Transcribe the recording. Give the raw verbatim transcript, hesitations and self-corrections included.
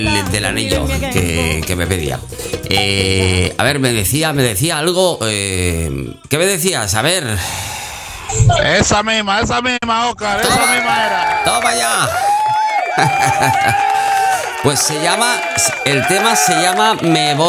del anillo que, que me pedía. Eh, a ver, me decía, me decía algo. Eh, ¿Qué me decías? A ver. Esa misma, esa misma, Oscar, Toma, esa misma era. Toma ya. Pues se llama, el tema se llama Me Voy.